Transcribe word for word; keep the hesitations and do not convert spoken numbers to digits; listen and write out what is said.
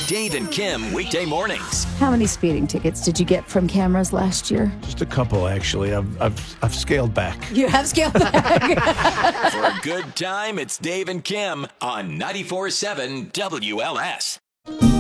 Dave and Kim weekday mornings. How many speeding tickets did you get from cameras last year? Just a couple, actually. I've I've, I've scaled back. You have scaled back. For a good time, it's Dave and Kim on ninety-four point seven W L S.